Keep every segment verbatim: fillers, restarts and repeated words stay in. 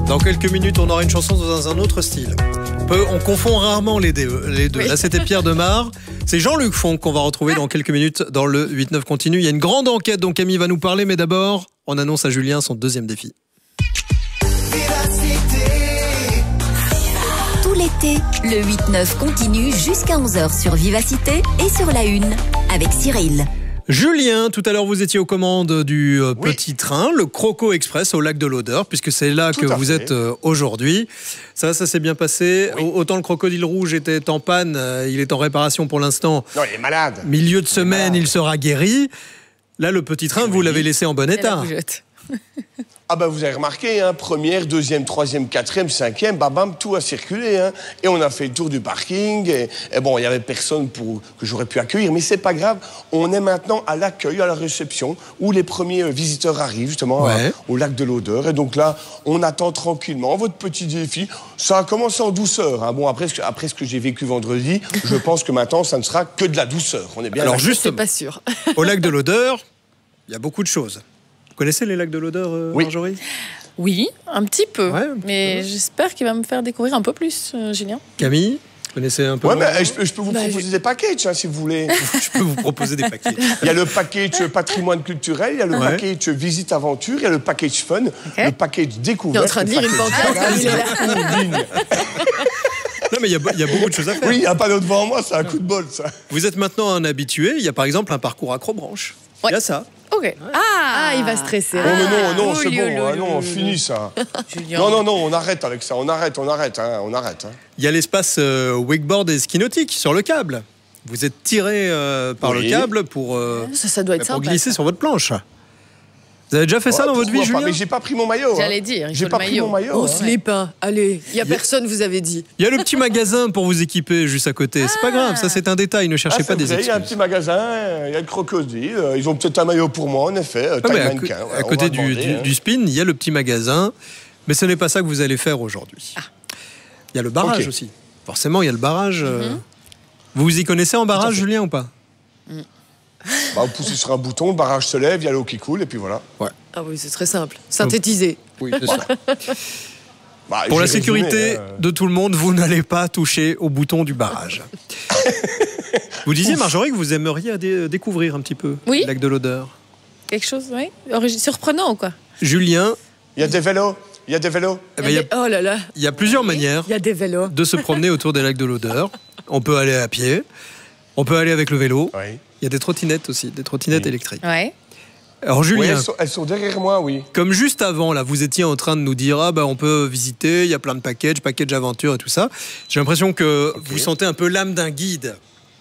Dans quelques minutes, on aura une chanson dans un autre style. On, peut, on confond rarement les deux. Les deux. Oui. Là, c'était Pierre Demar. C'est Jean-Luc Fonck qu'on va retrouver dans quelques minutes dans le huit neuf continue. Il y a une grande enquête dont Camille va nous parler, mais d'abord, on annonce à Julien son deuxième défi. Tout l'été, le huit neuf continue jusqu'à onze heures sur Vivacité et sur La Une avec Cyril. Julien, tout à l'heure vous étiez aux commandes du euh, oui. petit train, le Croco Express au lac de l'Odeur, puisque c'est là tout que vous fait. êtes euh, aujourd'hui. Ça, ça s'est bien passé. Oui. Autant le Crocodile Rouge était en panne, euh, il est en réparation pour l'instant. Non, il est malade. Milieu de semaine, il, il sera guéri. Là, le petit train, oui. vous l'avez laissé en bon état. Ah ben vous avez remarqué, hein, première, deuxième, troisième, quatrième, cinquième, babam, tout a circulé. Hein. Et on a fait le tour du parking. Et, et bon, il n'y avait personne pour, que j'aurais pu accueillir. Mais c'est pas grave, on est maintenant à l'accueil, à la réception, où les premiers visiteurs arrivent justement ouais. à, au lac de l'Odeur. Et donc là, on attend tranquillement votre petit défi. Ça a commencé en douceur. Hein. Bon, après, après ce que j'ai vécu vendredi, je pense que maintenant, ça ne sera que de la douceur. On est bien. Alors juste, pas sûr. Au lac de l'Odeur, il y a beaucoup de choses. Vous connaissez les lacs de l'Odeur, euh, oui. Marjorie ? Oui, un petit peu. Ouais, mais j'espère qu'il va me faire découvrir un peu plus, euh, Julien. Camille, vous connaissez un peu ? Oui, mais je, je peux vous bah, proposer je... des packages, hein, si vous voulez. Je peux vous proposer des packages. Il y a le package patrimoine culturel, il y a le ouais. package visite aventure, il y a le package fun, okay. le package découverte. Il est en train de lire une pancarte. Non, mais il y, y a beaucoup de choses à faire. Oui, il n'y a pas d'autre devant moi, c'est un coup de bol, ça. Vous êtes maintenant un habitué. Il y a par exemple un parcours accrobranche. Ouais. Il y a ça. Ok. Ouais. Ah, ah, il va stresser. Oh, mais non, non, c'est bon. Ah, non, on finit ça. Non, non, non, on arrête avec ça. On arrête, on arrête, hein, on arrête. Hein. Il y a l'espace euh, wakeboard et ski nautique sur le câble. Vous êtes tiré euh, par oui. le câble pour, euh, ça, ça doit être pour sympa, glisser ça. sur votre planche. Vous avez déjà fait ouais, ça dans votre vie, Julien ? Mais j'ai pas pris mon maillot. J'allais hein. dire, j'ai pas pris maillot. mon maillot. On hein. se l'est pas. Allez, il y a personne, vous avez dit. Il y a le petit magasin pour vous équiper juste à côté. Ah. C'est pas grave, ça c'est un détail. Ne cherchez ah, pas des vrai, excuses. Il y a un petit magasin, il y a le Crocodile. Ils ont peut-être un maillot pour moi, en effet. Ah, taille à, mannequin. à côté du, demander, du, hein. du spin, il y a le petit magasin. Mais ce n'est pas ça que vous allez faire aujourd'hui. Ah. Il y a le barrage okay. aussi. Forcément, il y a le barrage. Mm-hmm. euh... Vous vous y connaissez en barrage, Julien, ou pas ? mm. Bah, vous poussez sur un bouton, le barrage se lève, il y a l'eau qui coule, et puis voilà. Ouais. Ah oui, c'est très simple. Synthétisé. Oui, c'est ça. Bah, pour la sécurité résumé, hein. de tout le monde, vous n'allez pas toucher au bouton du barrage. Vous disiez, Marjorie, que vous aimeriez dé- découvrir un petit peu oui. le lac de l'Odeur. Quelque chose, oui. Surprenant, quoi. Julien. Il y a des vélos. Il y a des vélos. Eh ben, il y a, oh là là. Il y a plusieurs manières il y a des vélos. de se promener autour des lacs de l'Odeur. On peut aller à pied. On peut aller avec le vélo. Oui. Il y a des trottinettes aussi, des trottinettes oui. électriques. Ouais. Alors Julien, oui, elles, sont, elles sont derrière moi, oui. Comme juste avant, là, vous étiez en train de nous dire ah bah on peut visiter, il y a plein de packages, packages aventure et tout ça. J'ai l'impression que okay. vous sentez un peu l'âme d'un guide.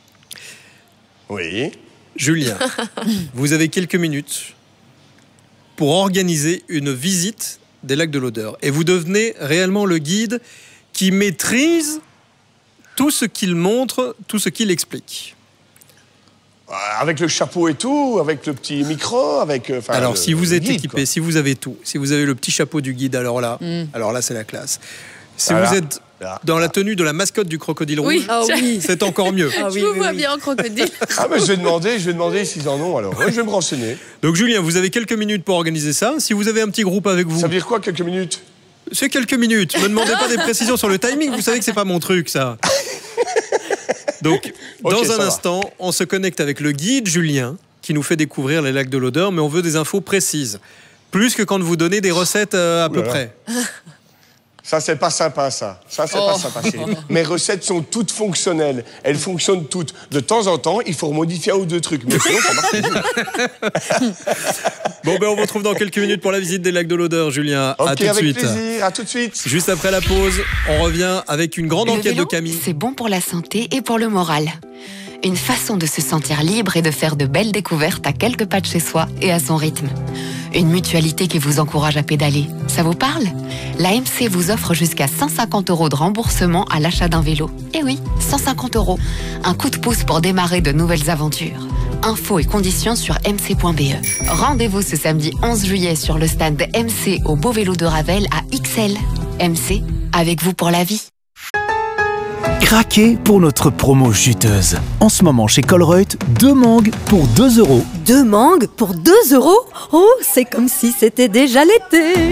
Oui. Julien, vous avez quelques minutes pour organiser une visite des lacs de l'Odeur et vous devenez réellement le guide qui maîtrise tout ce qu'il montre, tout ce qu'il explique. Avec le chapeau et tout, avec le petit micro, avec... Enfin, alors, le, si vous êtes guide, équipé, quoi. si vous avez tout, si vous avez le petit chapeau du guide, alors là, mm. alors là, c'est la classe. Si voilà. vous êtes là, dans là. la tenue de la mascotte du Crocodile oui. Rouge, ah, oui. c'est encore mieux. Ah, oui, je vous oui, vois oui. bien en crocodile. Ah, mais je vais demander, je vais demander s'ils en ont, alors. Oui, je vais me renseigner. Donc, Julien, vous avez quelques minutes pour organiser ça. Si vous avez un petit groupe avec vous... Ça veut dire quoi, quelques minutes ? C'est quelques minutes. Ne me demandez pas des précisions sur le timing. Vous savez que c'est pas mon truc, ça. Donc, dans okay, un instant, va. on se connecte avec le guide Julien, qui nous fait découvrir les lacs de l'Odeur, mais on veut des infos précises. Plus que quand vous donnez des recettes euh, à Oulala. peu près. Ça, c'est pas sympa, ça. Ça, c'est oh. pas sympa. Mes recettes sont toutes fonctionnelles. Elles fonctionnent toutes. De temps en temps, il faut remodifier un ou deux trucs. Mais sinon, ça marche. Bon, ben, on vous retrouve dans quelques minutes pour la visite des lacs de l'Odeur, Julien. Ok, à tout de avec suite. plaisir. À tout de suite. Juste après la pause, on revient avec une grande le enquête vélo, de Camille. C'est bon pour la santé et pour le moral. Une façon de se sentir libre et de faire de belles découvertes à quelques pas de chez soi et à son rythme. Une mutualité qui vous encourage à pédaler. Ça vous parle ? La M C vous offre jusqu'à cent cinquante euros de remboursement à l'achat d'un vélo. Eh oui, cent cinquante euros. Un coup de pouce pour démarrer de nouvelles aventures. Infos et conditions sur m c point b e. Rendez-vous ce samedi onze juillet sur le stand de M C au Beau Vélo de Ravel à X L. M C, avec vous pour la vie. Craquez pour notre promo juteuse. En ce moment chez Colruyt, deux mangues pour deux euros. Deux mangues pour deux euros ? Oh, c'est comme si c'était déjà l'été.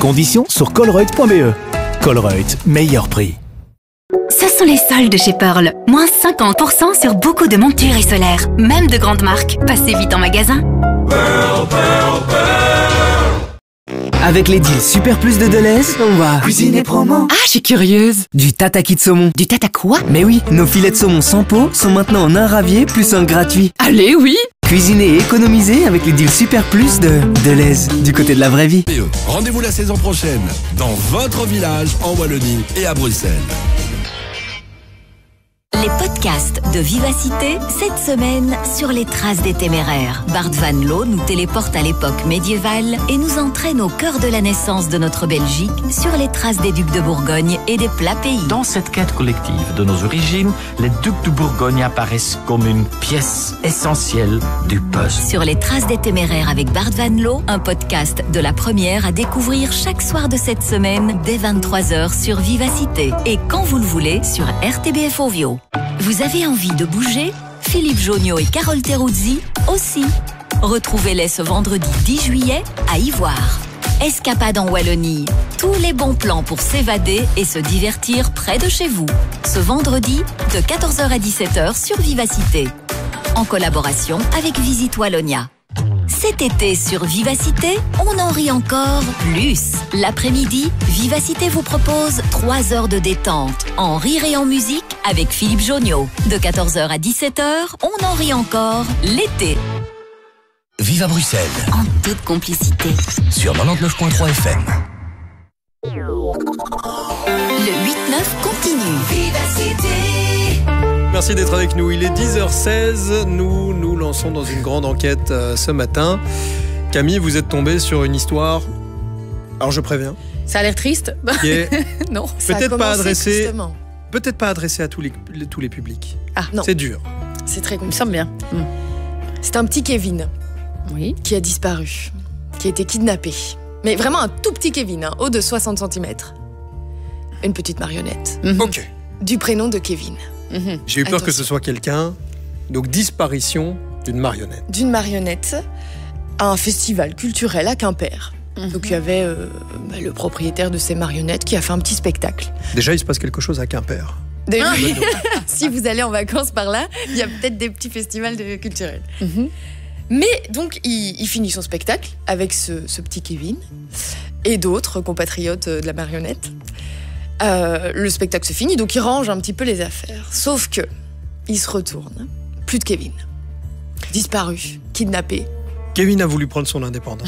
Conditions sur colruyt point b e. Colruyt, meilleur prix. Ce sont les soldes chez Pearl. Moins cinquante pour cent sur beaucoup de montures et solaires, même de grandes marques. Passez vite en magasin. Pearl, Pearl, Pearl. Avec les deals Super Plus de Deleuze, on va cuisiner promo. Ah, je suis curieuse. Du tataki de saumon. Du tata quoi? Mais oui, nos filets de saumon sans peau sont maintenant en un ravier plus un gratuit. Allez, oui. Cuisiner et économiser avec les deals Super Plus de Deleuze, du côté de la vraie vie. Rendez-vous la saison prochaine dans votre village en Wallonie et à Bruxelles. Les podcasts de Vivacité, cette semaine, sur les traces des téméraires. Bart Van Loo nous téléporte à l'époque médiévale et nous entraîne au cœur de la naissance de notre Belgique, sur les traces des ducs de Bourgogne et des plats pays. Dans cette quête collective de nos origines, les ducs de Bourgogne apparaissent comme une pièce essentielle du puzzle. Sur les traces des téméraires avec Bart Van Loo, un podcast de la première à découvrir chaque soir de cette semaine, dès vingt-trois heures sur Vivacité. Et quand vous le voulez, sur R T B F Ovio. Vous avez envie de bouger? Philippe Jonio et Carole Teruzzi aussi. Retrouvez-les ce vendredi dix juillet à Ivoire. Escapade en Wallonie. Tous les bons plans pour s'évader et se divertir près de chez vous. Ce vendredi de quatorze heures à dix-sept heures sur Vivacité. En collaboration avec Visite Wallonia. Cet été sur Vivacité, on en rit encore plus. L'après-midi, Vivacité vous propose trois heures de détente, en rire et en musique avec Philippe Jonio. De quatorze heures à dix-sept heures, on en rit encore l'été. Vive à Bruxelles. En toute complicité. Sur quatre-vingt-dix-neuf point trois F M. Le huit neuf continue. Vivacité. Merci d'être avec nous. Il est dix heures seize. Nous nous lançons dans une grande enquête euh, ce matin. Camille, vous êtes tombée sur une histoire. Alors je préviens. Ça a l'air triste. Qui est non. Peut-être pas adressée. Peut-être pas adressée à tous les, les, tous les publics. Ah non. C'est dur. C'est très compliqué. Ça me semble bien. Mmh. C'est un petit Kevin. Oui. Qui a disparu. Qui a été kidnappé. Mais vraiment un tout petit Kevin, hein, haut de soixante centimètres. Une petite marionnette. Mmh. Ok. Du prénom de Kevin. Mmh. J'ai eu peur Attention. que ce soit quelqu'un. Donc disparition d'une marionnette. D'une marionnette à un festival culturel à Quimper. Mmh. Donc il y avait euh, bah, le propriétaire de ces marionnettes qui a fait un petit spectacle. Déjà, il se passe quelque chose à Quimper. Déjà, si vous allez en vacances par là, il y a peut-être des petits festivals de culturels. Mmh. Mais donc, il, il finit son spectacle avec ce, ce petit Kevin et d'autres compatriotes de la marionnette. Euh, le spectacle se finit, donc il range un petit peu les affaires. Sauf que, il se retourne, plus de Kevin. Disparu, kidnappé. Kevin a voulu prendre son indépendance.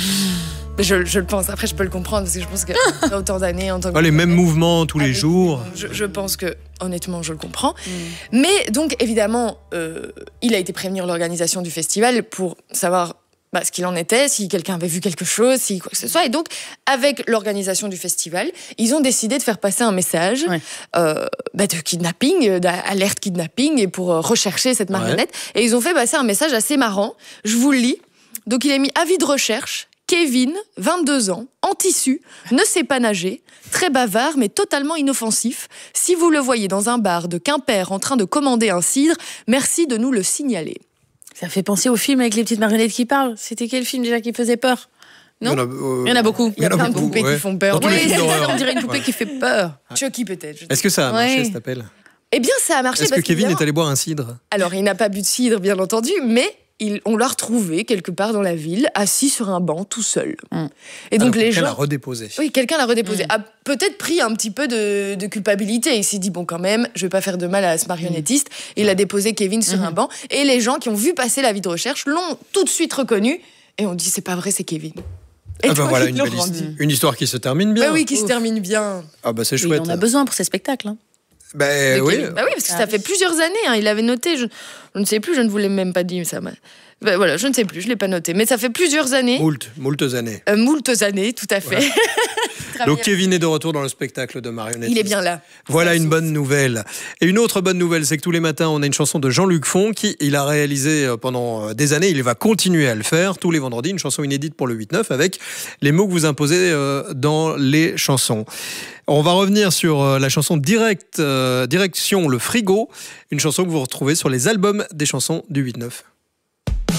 Je, je le pense, après je peux le comprendre, parce que je pense qu'après autant d'années en tant que... Ah, les mêmes mouvements tous les jours. Je, je pense que, honnêtement, je le comprends. Mm. Mais donc, évidemment, euh, il a été prévenir l'organisation du festival pour savoir bah, ce qu'il en était, si quelqu'un avait vu quelque chose, si quoi que ce soit. Et donc, avec l'organisation du festival, ils ont décidé de faire passer un message ouais. euh, bah, de kidnapping, d'alerte kidnapping, et pour rechercher cette marionnette. Ouais. Et ils ont fait passer un message assez marrant. Je vous le lis. Donc, il a mis « Avis de recherche ». Kevin, vingt-deux ans, en tissu, ne sait pas nager, très bavard mais totalement inoffensif. Si vous le voyez dans un bar de Quimper en train de commander un cidre, merci de nous le signaler. Ça fait penser au film avec les petites marionnettes qui parlent. C'était quel film déjà qui faisait peur? Non, il y en a, euh, il y en a beaucoup. Il y a, il y a plein beaucoup, de poupées ouais. qui font peur. Oui, on dirait une poupée ouais. qui fait peur. Chucky peut-être. Est-ce que ça a marché, ouais. cet appel? Eh bien, ça a marché. Est-ce que Kevin est allé boire un cidre? Alors, il n'a pas bu de cidre, bien entendu, mais... Il, on l'a retrouvé quelque part dans la ville, assis sur un banc, tout seul. Mmh. Et donc Alors, les gens, l'a redéposé. Oui, quelqu'un l'a redéposé. Mmh. A peut-être pris un petit peu de, de culpabilité. Il s'est dit bon, quand même, je vais pas faire de mal à ce marionnettiste. Mmh. Il a déposé Kevin sur mmh. un banc. Et les gens qui ont vu passer l'avis de recherche l'ont tout de suite reconnu. Et on dit c'est pas vrai, c'est Kevin. Et ah bah voilà une, belle histoire. une histoire qui se termine bien. Bah oui, qui Ouf. se termine bien. Ah bah c'est chouette. Il en a besoin pour ces spectacles. Hein. Ben oui. Bah oui, parce que ah, ça fait plusieurs années. Hein, il avait noté, je, je ne sais plus, je ne vous l'ai même pas dit, ça m'a... Ben voilà, je ne sais plus, je ne l'ai pas noté. Mais ça fait plusieurs années. Moult, moultes années. Euh, moultes années, tout à fait. Ouais. Donc Kevin est de retour dans le spectacle de marionnette. Il est bien là. Voilà une bonne nouvelle. Et une autre bonne nouvelle, c'est que tous les matins, on a une chanson de Jean-Luc Font qui il a réalisé pendant des années. Il va continuer à le faire tous les vendredis, une chanson inédite pour le huit neuf avec les mots que vous imposez dans les chansons. On va revenir sur la chanson direct, euh, Direction le frigo, une chanson que vous retrouvez sur les albums des chansons du huit neuf.